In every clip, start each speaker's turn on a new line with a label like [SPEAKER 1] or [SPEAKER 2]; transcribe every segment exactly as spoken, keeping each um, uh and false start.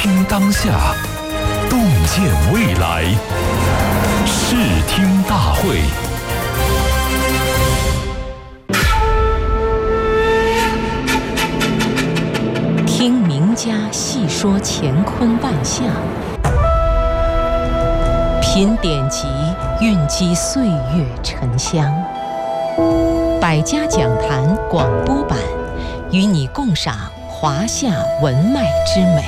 [SPEAKER 1] 听当下，洞见未来。视听大会。
[SPEAKER 2] 听名家细说乾坤万象，品典籍蕴积岁月沉香。百家讲坛广播版，与你共赏华夏文脉之美。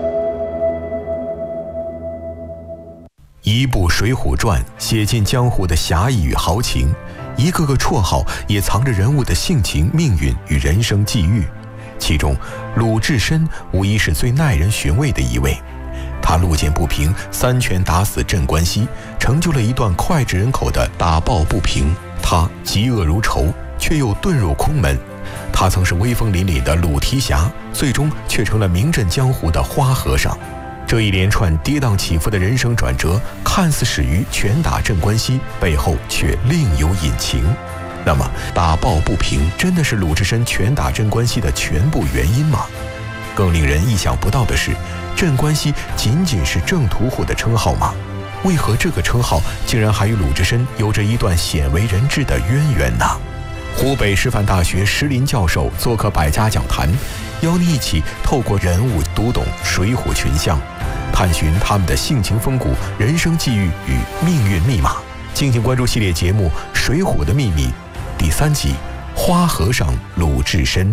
[SPEAKER 3] 一部《水浒传》写尽江湖的侠义与豪情，一个个绰号也藏着人物的性情、命运与人生际遇。其中，鲁智深无疑是最耐人寻味的一位。他路见不平，三拳打死镇关西，成就了一段脍炙人口的打抱不平。他嫉恶如仇，却又遁入空门。他曾是威风凛凛的鲁提辖，最终却成了名震江湖的花和尚。这一连串跌宕起伏的人生转折，看似始于拳打镇关西，背后却另有隐情。那么，打抱不平真的是鲁智深拳打镇关西的全部原因吗？更令人意想不到的是，镇关西仅仅是郑屠户的称号吗？为何这个称号竟然还与鲁智深有着一段鲜为人知的渊源呢？湖北师范大学石林教授做客百家讲坛，邀你一起透过人物读懂水浒群像，探寻他们的性情风骨、人生际遇与命运密码。敬请关注系列节目《水浒的秘密》第三集《花和尚鲁智深》。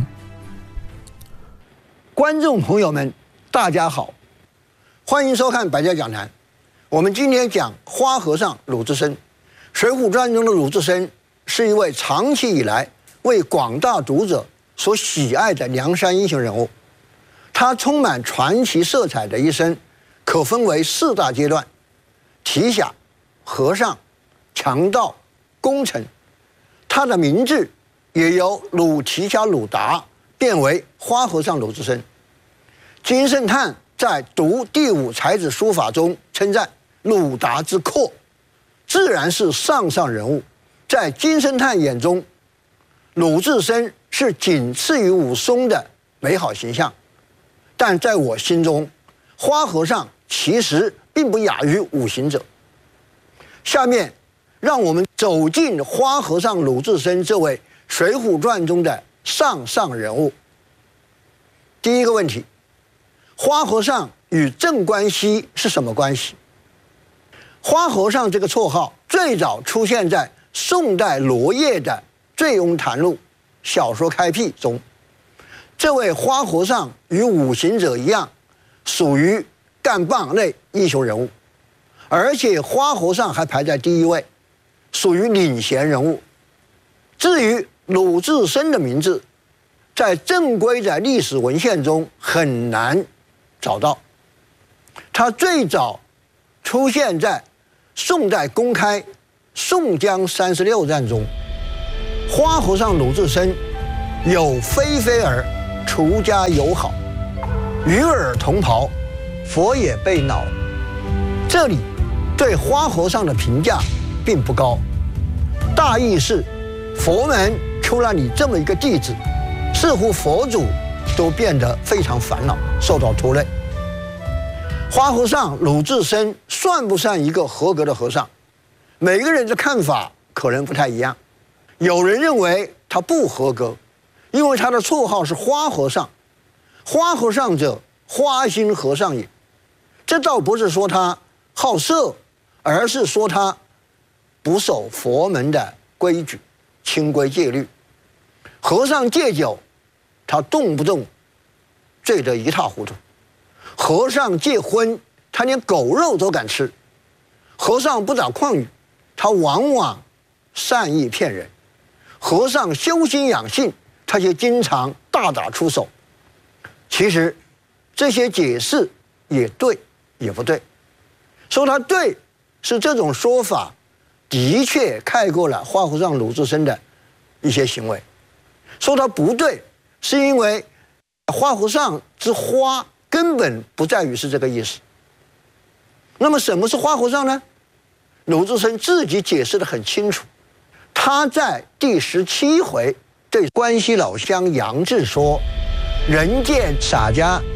[SPEAKER 4] 观众朋友们，大家好，欢迎收看百家讲坛。我们今天讲花和尚鲁智深。《水浒传》中的鲁智深是一位长期以来为广大读者所喜爱的梁山英雄人物。他充满传奇色彩的一生，可分为四大阶段：提辖、和尚、强盗、功臣。他的名字也由鲁提辖鲁达变为花和尚鲁智深。金圣叹在读第五才子书法中称赞鲁达之阔，自然是上上人物。在金圣叹眼中，鲁智深是仅次于武松的美好形象，但在我心中，花和尚其实并不亚于五行者。下面让我们走进花和尚鲁智深这位《水浒传》中的上上人物。第一个问题，花和尚与镇关西是什么关系？花和尚这个绰号最早出现在宋代罗烨的《醉翁谈录》小说开辟中。这位花和尚与五行者一样，属于干棒类英雄人物，而且花和尚还排在第一位，属于领衔人物。至于鲁智深的名字，在正规的历史文献中很难找到。他最早出现在宋代公开宋江三十六战中。花和尚鲁智深有飞飞儿，出家友好，与尔同袍，佛也被恼。这里对花和尚的评价并不高，大意是佛门出了你这么一个弟子，似乎佛祖都变得非常烦恼，受到拖累。花和尚鲁智深算不算一个合格的和尚？每个人的看法可能不太一样。有人认为他不合格，因为他的绰号是花和尚。花和尚者，花心和尚也。这倒不是说他好色，而是说他不守佛门的规矩，清规戒律。和尚戒酒，他动不动醉得一塌糊涂；和尚戒荤，他连狗肉都敢吃；和尚不打诳语，他往往善意骗人；和尚修心养性，他就经常大打出手。其实这些解释也对也不对。说他对是这种说法的确盖过了花和尚鲁智深的一些行为。说他不对，是因为花和尚之花根本不在于是这个意思。那么什么是花和尚呢？鲁智深自己解释得很清楚。他在第十七回对关西老乡杨志说：人见洒家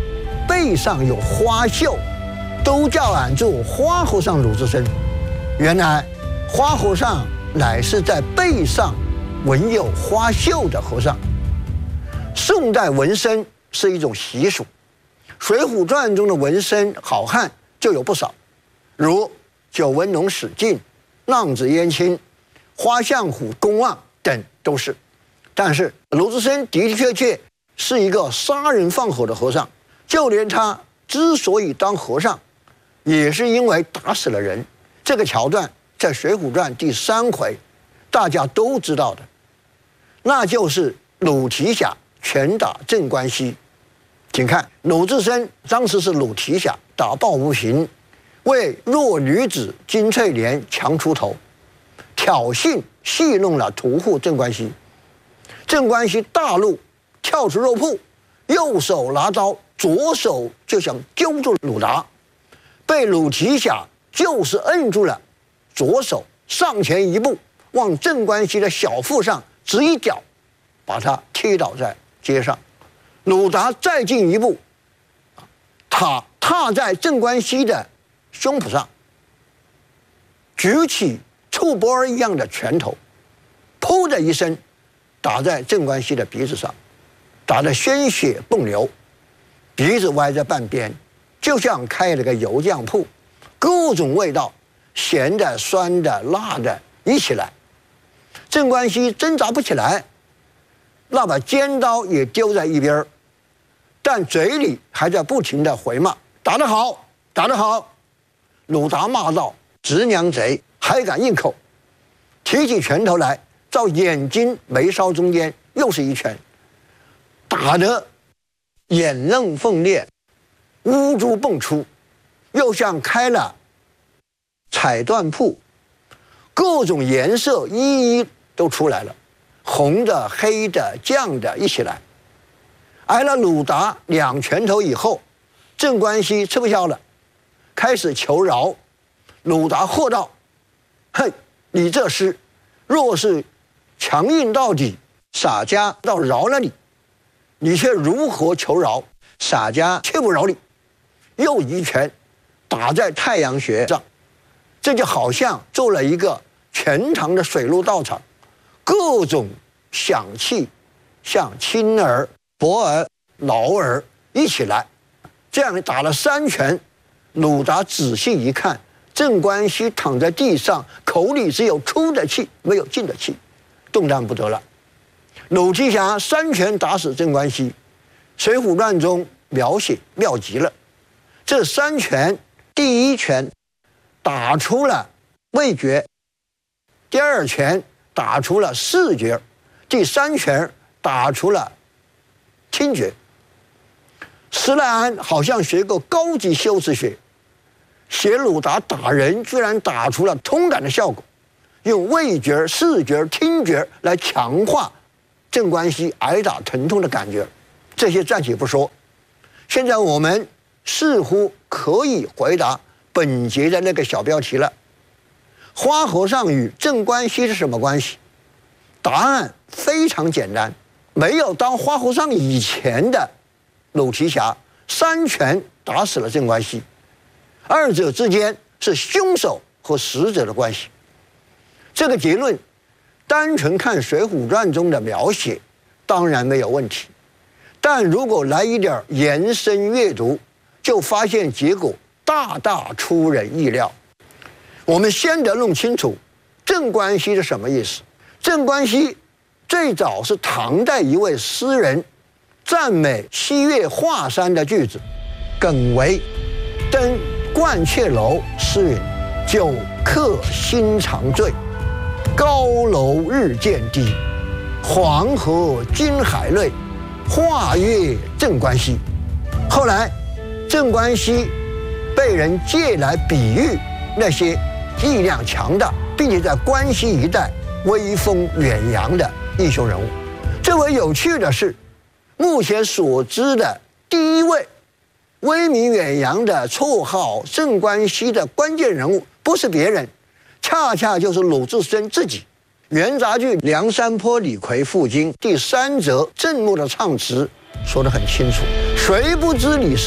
[SPEAKER 4] 背上有花绣，都叫俺做花和尚鲁智深。原来花和尚乃是在背上纹有花绣的和尚。宋代纹身是一种习俗，《水浒传》中的纹身好汉就有不少，如九纹龙史进、浪子燕青、花相虎公望等都是。但是鲁智深的的确确是一个杀人放火的和尚，就连他之所以当和尚，也是因为打死了人。这个桥段在《水浒传》第三回，大家都知道的，那就是鲁提辖拳打镇关西。请看，鲁智深当时是鲁提辖，打抱不平，为弱女子金翠莲强出头，挑衅戏弄了屠户镇关西。镇关西大怒，跳出肉铺，右手拿刀，左手就想揪住鲁达，被鲁提辖就是摁住了左手，上前一步，往镇关西的小腹上直一脚，把他踢倒在街上。鲁达再进一步，他踏在镇关西的胸脯上，举起醋钵儿一样的拳头，噗的一声打在镇关西的鼻子上，打得鲜血迸流，鼻子歪在半边，就像开了个油酱铺，各种味道，咸的、酸的、辣的一起来。镇关西挣扎不起来，那把尖刀也丢在一边，但嘴里还在不停地回骂：“打得好，打得好！”鲁达骂道：“直娘贼，还敢硬口！”提起拳头来，照眼睛眉梢中间又是一拳，打得眼愣凤裂，乌珠迸出，又像开了彩缎铺，各种颜色一一都出来了，红的、黑的、酱的一起来。挨了鲁达两拳头以后，镇关西吃不消了，开始求饶。鲁达喝道：“哼，你这厮若是强硬到底，洒家倒饶了你，你却如何求饶？洒家切不饶你。”又一拳打在太阳穴上，这就好像做了一个全场的水陆道场，各种响器像亲儿、伯儿、老儿一起来，这样打了三拳。鲁达仔细一看，镇关西躺在地上，口里只有出的气，没有进的气，动弹不得了。鲁提辖三拳打死镇关西，《水浒传》中描写妙极了。这三拳，第一拳打出了味觉，第二拳打出了视觉，第三拳打出了听觉。施耐庵好像学过高级修辞学，写鲁达打人居然打出了通感的效果，用味觉、视觉、听觉来强化镇关西挨打疼痛的感觉。这些暂且不说，现在我们似乎可以回答本节的那个小标题了：花和尚与镇关西是什么关系？答案非常简单，没有当花和尚以前的鲁提辖三拳打死了镇关西，二者之间是凶手和死者的关系。这个结论单纯看《水浒传》中的描写当然没有问题，但如果来一点延伸阅读，就发现结果大大出人意料。我们先得弄清楚镇关西是什么意思。镇关西最早是唐代一位诗人赞美西岳华山的句子，耿为登鹳雀楼诗云：“久客心常醉，高楼日渐低。黄河今海内，化岳镇关西。”后来镇关西被人借来比喻那些力量强大并且在关西一带威风远扬的英雄人物。最为有趣的是，目前所知的第一位威名远扬的绰号镇关西的关键人物，不是别人，恰恰就是鲁智深自己。元杂剧《梁山坡李逵赴京》第三则郑穆的唱词说得很清楚：谁不知你是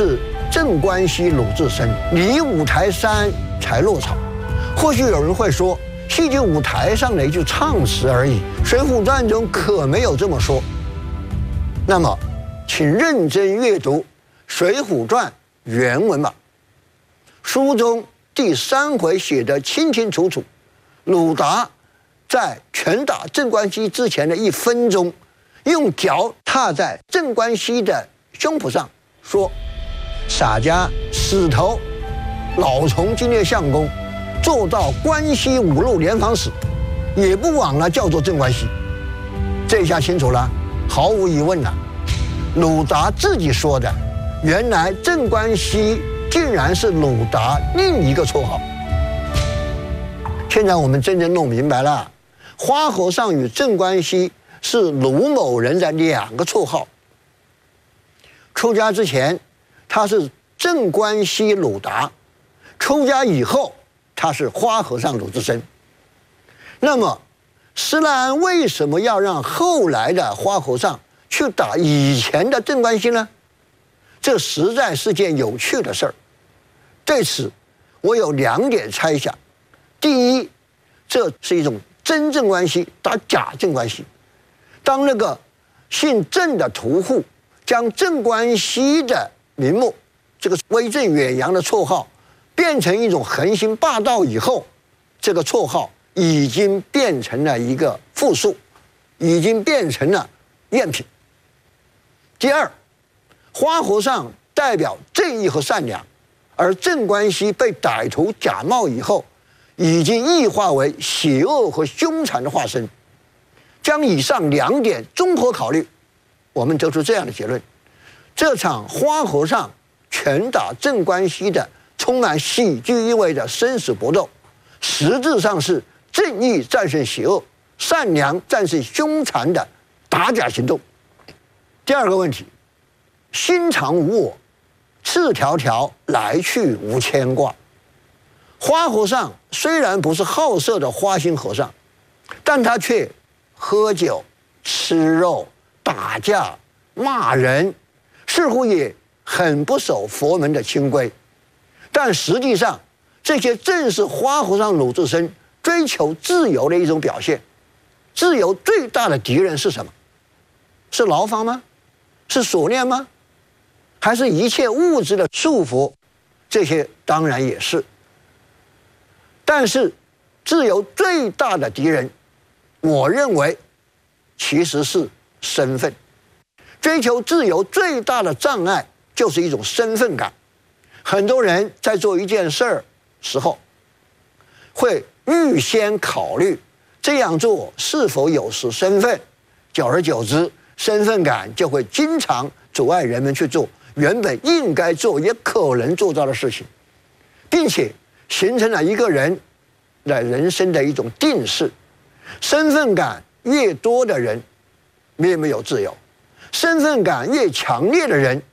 [SPEAKER 4] 镇关西鲁智深，离五台山才落草。或许有人会说，戏剧舞台上的一句唱词而已，《水浒传》中可没有这么说。那么，请认真阅读《水浒传》原文吧。书中第三回写得清清楚楚，鲁达在拳打镇关西之前的一分钟，用脚踏在镇关西的胸脯上，说：“洒家死头，老从今日相公。”做到关西五路联防使，也不枉了叫做镇关西。这下清楚了，毫无疑问了。鲁达自己说的，原来镇关西竟然是鲁达另一个绰号。现在我们真正弄明白了，花和尚与镇关西是鲁某人的两个绰号。出家之前，他是镇关西鲁达；出家以后，他是花和尚鲁智深。那么，施耐庵为什么要让后来的花和尚去打以前的镇关西呢？这实在是件有趣的事儿。对此，我有两点猜想：第一，这是一种真镇关西打假镇关西。当那个姓郑的屠户将镇关西的名目，这个威震远扬的绰号，变成一种横行霸道以后，这个绰号已经变成了一个负数，已经变成了赝品。第二，花和尚代表正义和善良，而镇关西被歹徒假冒以后，已经异化为邪恶和凶残的化身。将以上两点综合考虑，我们得出这样的结论：这场花和尚拳打镇关西的充满喜剧意味的生死搏斗，实质上是正义战胜邪恶、善良战胜凶残的打假行动。第二个问题，心常无我，赤条条来去无牵挂。花和尚虽然不是好色的花心和尚，但他却喝酒、吃肉、打架、骂人，似乎也很不守佛门的清规。但实际上，这些正是花和尚鲁智深追求自由的一种表现。自由最大的敌人是什么？是牢房吗？是锁链吗？还是一切物质的束缚？这些当然也是。但是，自由最大的敌人，我认为其实是身份。追求自由最大的障碍就是一种身份感。很多人在做一件事儿时候，会预先考虑这样做是否有失身份，久而久之，身份感就会经常阻碍人们去做原本应该做也可能做到的事情，并且形成了一个人的人生的一种定式。身份感越多的人，越没有自由；身份感越强烈的人，